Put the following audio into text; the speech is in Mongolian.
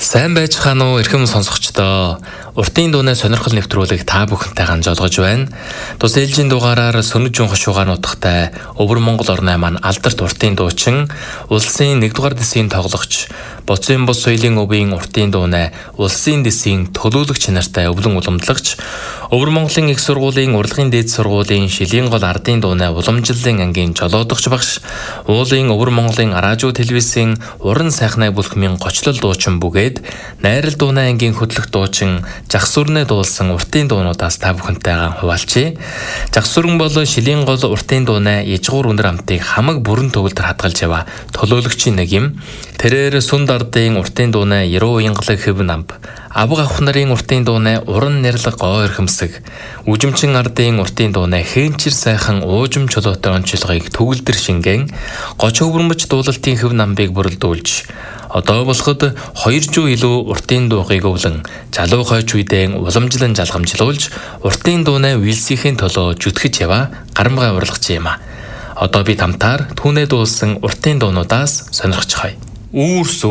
Сайн байцгаана уу эрхэм сонсогчдоо. Уртын дууны сонирхол нэвтрүүлэг та бүхэнтэй хамжуулгаж байна. Тус ээлжийн дугаараар Сүнжин хошуугаар нутагтай Өвөр Монгол орны маань алдарт уртын дуучин, улсын 1-р дэсийн тоглогч, Боцын бус соёлын өвийн уртын дууны улсын дэсийн төлөөлөгч нартай өвлөн уламжлагч, Өвөр Монголын их сургуулийн урлагийн дээд сургуулийн шилийн гол ардын дууны уламжлалын ангийн жолоодогч багш, уулын Өвөр Монголын радио телевизийн уран сайхнаа бүлхмийн гочлол дуучин бүгээд найрал дууны ангийн хөтлөх дуучин Жагсүрнэ дуулсан уртын дуунуудаас та бүхэнтэйгээ хуваалцъя. Жагсүрэн бол шилийн гол уртын дууны ижгуур үнэр амтыг хамаг бүрэн төгөлдөр хадгалж яваа төлөөлөгчийн нэг юм. Тэрээр Сүнд ардын уртын дууны Яруу Ингалаг хэв намб, Авга авах нарын уртын дууны уран нэрлэг гоо эрхэмсэг, Үжимчин ардын уртын дууны хээнчир сайхан уужим чулуутай онцлогыг төгөлдөр шингэн, Гоч өвөрмөж дуулалтын хэв намбыг бүрэлдүүлж, одоо болоход 200 илүү уртын дуугыг өвлөн, залуу хойч үедээ уламжлан жалгамжлуулж, уртын дууны үйлсийн төлөө жүтгэж яваа гарамгай урлагч юм а. Одоо бид хамтаар түүнээ дуулсан уртын дуунуудаас сонирхож хай. Үүрс